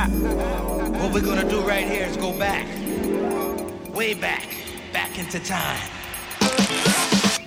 What we're gonna do right here is go back, way back, back into time.